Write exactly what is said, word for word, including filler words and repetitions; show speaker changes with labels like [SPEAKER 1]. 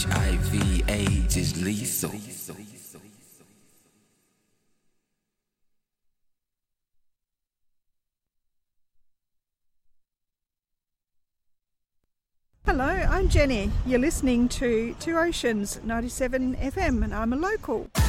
[SPEAKER 1] H I V AIDS is lethal.
[SPEAKER 2] Hello, I'm Jenny. You're listening to Two Oceans ninety-seven F M and I'm a local.